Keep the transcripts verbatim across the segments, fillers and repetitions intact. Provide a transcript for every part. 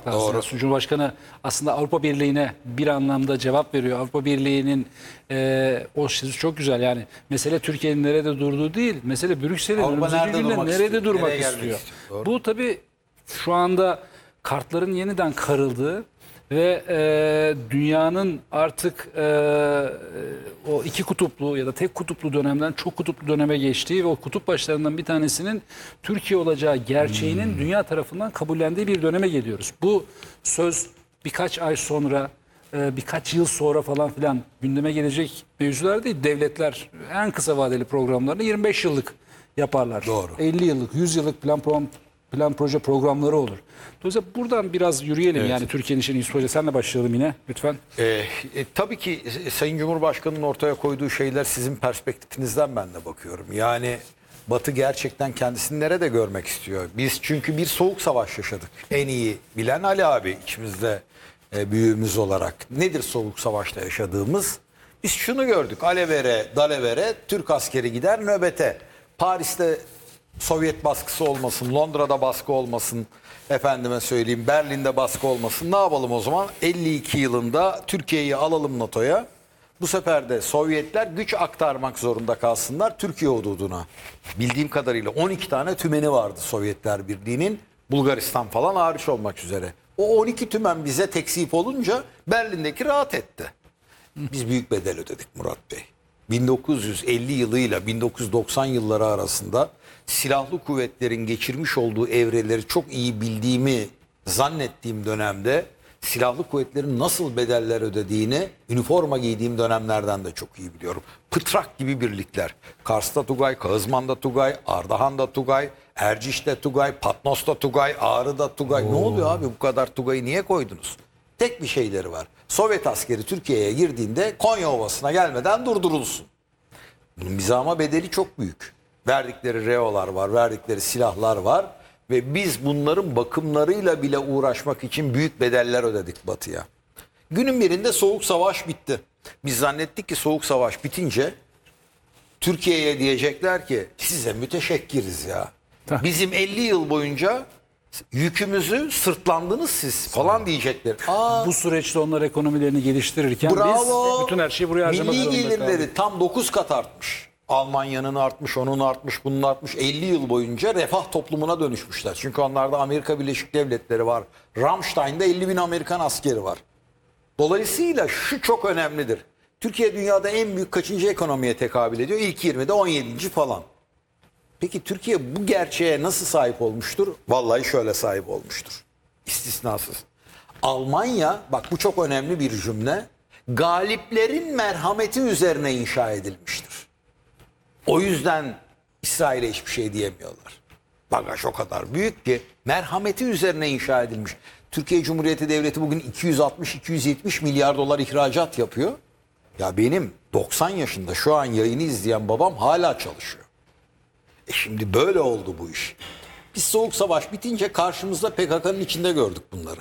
lazım. Doğru. Yani Cumhurbaşkanı aslında Avrupa Birliği'ne bir anlamda cevap veriyor. Avrupa Birliği'nin e, o sözü çok güzel. Yani mesele Türkiye'nin nerede durduğu değil. Mesele Brüksel'in Avrupa önümüzdeki nerede günde durmak nerede istiyor, durmak nereye gelmek istiyor. istiyor. Doğru. Bu tabii şu anda kartların yeniden karıldığı ve e, dünyanın artık e, o iki kutuplu ya da tek kutuplu dönemden çok kutuplu döneme geçtiği ve o kutup başlarından bir tanesinin Türkiye olacağı gerçeğinin Hmm. dünya tarafından kabullendiği bir döneme geliyoruz. Bu söz birkaç ay sonra, e, birkaç yıl sonra falan filan gündeme gelecek mevzular değil. Devletler en kısa vadeli programlarını yirmi beş yıllık yaparlar. Doğru. elli yıllık, yüz yıllık plan program plan proje programları olur. Dolayısıyla buradan biraz yürüyelim. Evet. Yani Türkiye'nin işini yüz proje. Senle başlayalım yine lütfen. Ee, e, tabii ki e, Sayın Cumhurbaşkanı'nın ortaya koyduğu şeyler sizin perspektifinizden ben de bakıyorum. Yani Batı gerçekten kendisini nerede görmek istiyor? Biz çünkü bir soğuk savaş yaşadık. En iyi bilen Ali abi içimizde e, büyüğümüz olarak. Nedir soğuk savaşta yaşadığımız? Biz şunu gördük. Alevere, dalevere Türk askeri gider nöbete. Paris'te Sovyet baskısı olmasın, Londra'da baskı olmasın, efendime söyleyeyim Berlin'de baskı olmasın. Ne yapalım o zaman? elli iki yılında Türkiye'yi alalım NATO'ya. Bu sefer de Sovyetler güç aktarmak zorunda kalsınlar Türkiye hududuna. Bildiğim kadarıyla on iki tane tümeni vardı Sovyetler Birliği'nin, Bulgaristan falan hariç olmak üzere. O on iki tümen bize teksif olunca Berlin'deki rahat etti. Biz büyük bedel ödedik Murat Bey. bin dokuz yüz elli yılıyla bin dokuz yüz doksan yılları arasında silahlı kuvvetlerin geçirmiş olduğu evreleri çok iyi bildiğimi zannettiğim dönemde silahlı kuvvetlerin nasıl bedeller ödediğini üniforma giydiğim dönemlerden de çok iyi biliyorum. Pıtrak gibi birlikler. Kars'ta Tugay, Kağızman'da Tugay, Ardahan'da Tugay, Erciş'te Tugay, Patnos'ta Tugay, Ağrı'da Tugay. Oo. Ne oluyor abi bu kadar Tugay'ı niye koydunuz? Tek bir şeyleri var. Sovyet askeri Türkiye'ye girdiğinde Konya Ovası'na gelmeden durdurulsun. Bunun mizahıma bedeli çok büyük. Verdikleri reolar var, verdikleri silahlar var ve biz bunların bakımlarıyla bile uğraşmak için büyük bedeller ödedik Batı'ya. Günün birinde Soğuk Savaş bitti. Biz zannettik ki Soğuk Savaş bitince Türkiye'ye diyecekler ki size müteşekkiriz ya. Bizim elli yıl boyunca yükümüzü sırtlandınız siz falan diyecekler. Aa, bu süreçte onlar ekonomilerini geliştirirken bravo. biz bütün her şeyi buraya harcamak Milli zorunda gelirleri kaldık. tam dokuz kat artmış. Almanya'nın artmış, onun artmış, bunun artmış. elli yıl boyunca refah toplumuna dönüşmüşler. Çünkü onlarda Amerika Birleşik Devletleri var. Ramstein'de elli bin Amerikan askeri var. Dolayısıyla şu çok önemlidir. Türkiye dünyada en büyük kaçıncı ekonomiye tekabül ediyor? İlk yirmide on yedinci falan. Peki Türkiye bu gerçeğe nasıl sahip olmuştur? Vallahi şöyle sahip olmuştur. İstisnasız. Almanya, bak bu çok önemli bir cümle, galiplerin merhameti üzerine inşa edilmiştir. O yüzden İsrail'e hiçbir şey diyemiyorlar. Bagaj o kadar büyük ki merhameti üzerine inşa edilmiş. Türkiye Cumhuriyeti Devleti bugün iki yüz altmış iki yüz yetmiş milyar dolar ihracat yapıyor. Ya benim doksan yaşında şu an yayını izleyen babam hala çalışıyor. E şimdi böyle oldu bu iş. Biz Soğuk Savaş bitince karşımızda P K K'nın içinde gördük bunları.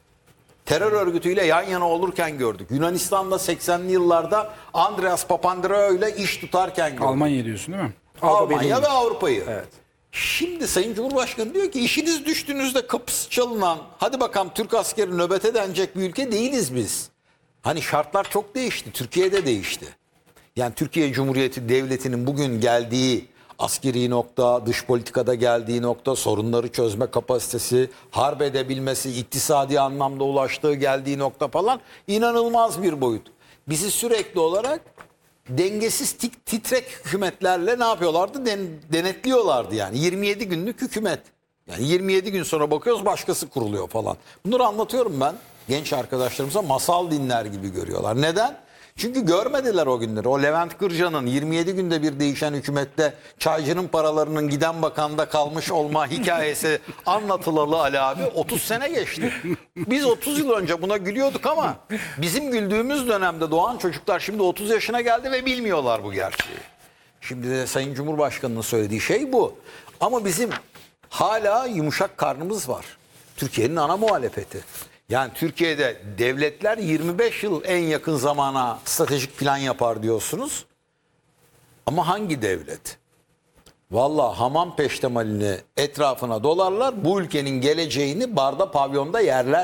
Terör örgütüyle yan yana olurken gördük. Yunanistan'da seksenli yıllarda Andreas Papandreou ile iş tutarken gördük. Almanya diyorsun değil mi? Almanya ve Avrupa'yı. Evet. Şimdi Sayın Cumhurbaşkanı diyor ki işiniz düştüğünüzde kapısı çalınan, hadi bakalım Türk askeri nöbete denecek bir ülke değiliz biz. Hani şartlar çok değişti. Türkiye'de değişti. Yani Türkiye Cumhuriyeti Devleti'nin bugün geldiği askeri nokta, dış politikada geldiği nokta, sorunları çözme kapasitesi, harp edebilmesi, iktisadi anlamda ulaştığı geldiği nokta falan inanılmaz bir boyut. Bizi sürekli olarak dengesiz tik, titrek hükümetlerle ne yapıyorlardı? Den, denetliyorlardı yani. yirmi yedi günlük hükümet. Yani yirmi yedi gün sonra bakıyoruz başkası kuruluyor falan. Bunları anlatıyorum ben genç arkadaşlarımıza, masal dinler gibi görüyorlar. Neden? Çünkü görmediler o günleri. O Levent Kırca'nın yirmi yedi günde bir değişen hükümette çaycının paralarının giden bakanda kalmış olma hikayesi anlatılalı Ali abi otuz sene geçti. Biz otuz yıl önce buna gülüyorduk ama bizim güldüğümüz dönemde doğan çocuklar şimdi otuz yaşına geldi ve bilmiyorlar bu gerçeği. Şimdi de Sayın Cumhurbaşkanı'nın söylediği şey bu. Ama bizim hala yumuşak karnımız var. Türkiye'nin ana muhalefeti. Yani Türkiye'de devletler yirmi beş yıl en yakın zamana stratejik plan yapar diyorsunuz. Ama hangi devlet? Vallahi hamam peştemalini etrafına dolarlar, bu ülkenin geleceğini barda pavyonda yerler.